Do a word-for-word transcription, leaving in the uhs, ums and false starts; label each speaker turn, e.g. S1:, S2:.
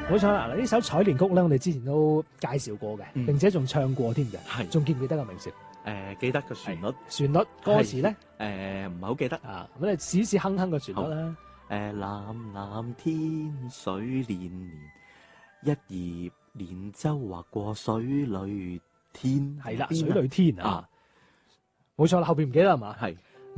S1: 冇錯啦，嗱呢首《采蓮曲》咧，我哋之前都介紹過嘅，
S2: 嗯
S1: 並且仲唱過添嘅，
S2: 係
S1: 仲記唔記得個名字？
S2: 誒記得個旋律，
S1: 旋律歌詞咧？
S2: 誒唔係好記得
S1: 啊，咁你試試哼哼個旋律啦。
S2: 誒藍藍天水連連，一葉蓮舟劃過水裏天。
S1: 係啦，水裏天啊，冇錯啦，後邊唔記得係嘛？
S2: 係